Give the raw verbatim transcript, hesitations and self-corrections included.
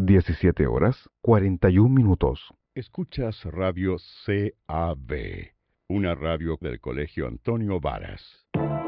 diecisiete horas cuarenta y un minutos. Escuchas Radio C A B, una radio del Colegio Antonio Varas.